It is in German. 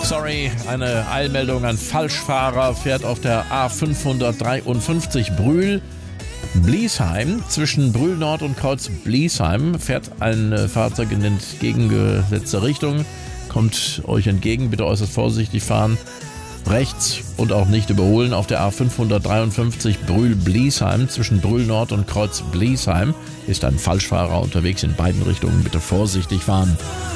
Sorry, eine Eilmeldung an Falschfahrer, fährt auf der A553 Brühl-Bliesheim. Zwischen Brühl Nord und Kreuz Bliesheim fährt ein Fahrzeug in entgegengesetzte Richtung. Kommt euch entgegen, bitte äußerst vorsichtig fahren. Rechts und auch nicht überholen auf der A553 Brühl-Bliesheim. Zwischen Brühl Nord und Kreuz Bliesheim ist ein Falschfahrer unterwegs in beiden Richtungen. Bitte vorsichtig fahren.